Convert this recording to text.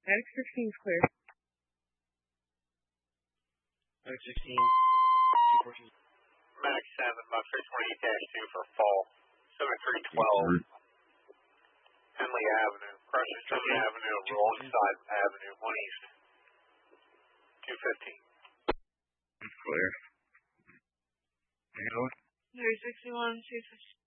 Medic 16 is clear. Medic 16, 214. Medic 7, about 328-2 for fall. 7312. Henley Avenue. Crushes Henley Avenue, Rolling Side Avenue, 1 East. 215. Clear. There's 61, 215.